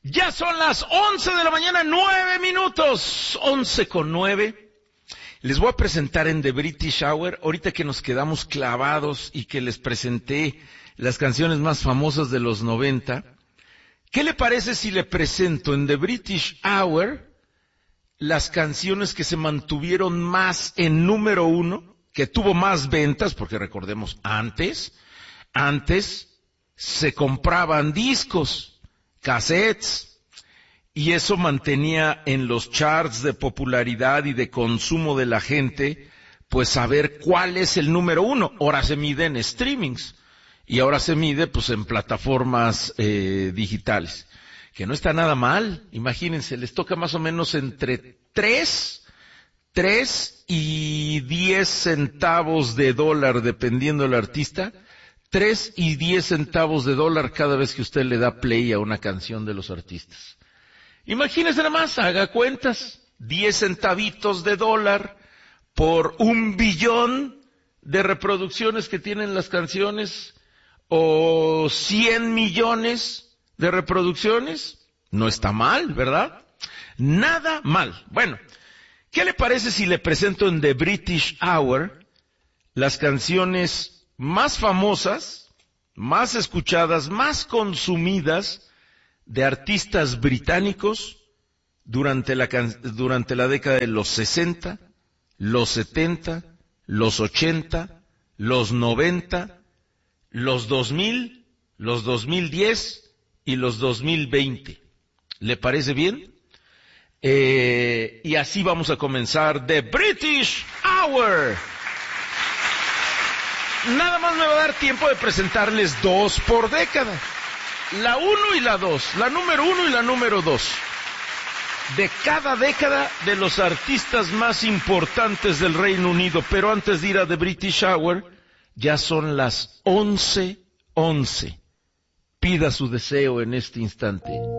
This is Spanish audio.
Ya son las 11 de la mañana, 9 minutos, 11:09. Les voy a presentar en The British Hour, ahorita que nos quedamos clavados y que les presenté las canciones más famosas de los 90. ¿Qué le parece si le presento en The British Hour las canciones que se mantuvieron más en número uno, que tuvo más ventas, porque recordemos, antes se compraban discos, cassettes, y eso mantenía en los charts de popularidad y de consumo de la gente, pues saber cuál es el número uno. Ahora se mide en streamings, y ahora se mide pues en plataformas digitales, que no está nada mal. Imagínense, les toca más o menos entre 3 y 10 centavos de dólar, dependiendo del artista, 3 y 10 centavos de dólar cada vez que usted le da play a una canción de los artistas. Imagínese nada más, haga cuentas, 10 centavitos de dólar por 1 billón de reproducciones que tienen las canciones, o 100 millones de reproducciones. No está mal, ¿verdad? Nada mal. Bueno, ¿qué le parece si le presento en The British Hour las canciones más famosas, más escuchadas, más consumidas de artistas británicos durante la década de los 60, los 70, los 80, los 90, los 2000, los 2010 y los 2020? ¿Le parece bien? Y así vamos a comenzar The British Hour. Nada más me va a dar tiempo de presentarles 2 por década. La 1 y la 2, la número 1 y la número 2. De cada década de los artistas más importantes del Reino Unido. Pero antes de ir a The British Hour, ya son las 11:11. Pida su deseo en este instante.